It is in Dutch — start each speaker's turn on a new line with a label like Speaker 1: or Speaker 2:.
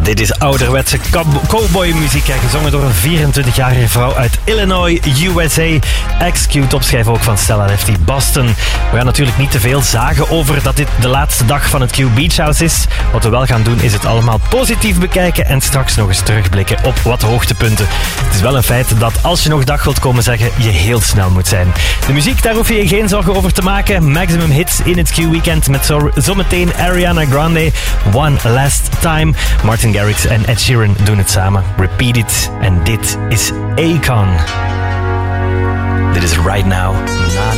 Speaker 1: Dit is ouderwetse cowboymuziek, gezongen door een 24-jarige vrouw uit Illinois, USA. Ex-Q-topschijf ook van Stella Lefty Boston. We gaan natuurlijk niet te veel zagen over dat dit de laatste dag van het Q Beach House is. Wat we wel gaan doen is het allemaal positief bekijken en straks nog eens terugblikken op wat hoogtepunten. Het is wel een feit dat als je nog dag wilt komen zeggen, je heel snel moet zijn. De muziek, daar hoef je je geen zorgen over te maken. Maximum hits in het Q-weekend met zometeen Ariana Grande, One Last Time. Martin Garrix en Ed Sheeran doen het samen. Repeat It. En dit is Akon. Dit is Right Now.